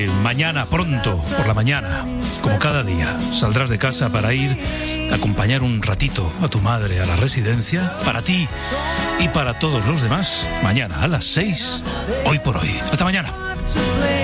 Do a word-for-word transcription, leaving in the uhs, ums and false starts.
Mañana, pronto, por la mañana, como cada día, saldrás de casa para ir a acompañar un ratito a tu madre a la residencia, para ti y para todos los demás, mañana a las seis, hoy por hoy. Hasta mañana.